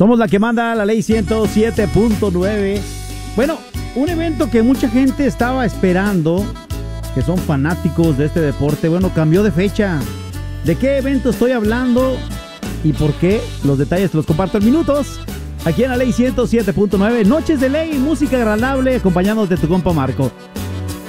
Somos la que manda la ley 107.9. Bueno, un evento que mucha gente estaba esperando, que son fanáticos de este deporte, bueno, cambió de fecha. ¿De qué evento estoy hablando y por qué? Los detalles te los comparto en minutos. Aquí en la ley 107.9, Noches de Ley, música agradable, acompañados de tu compa Marco.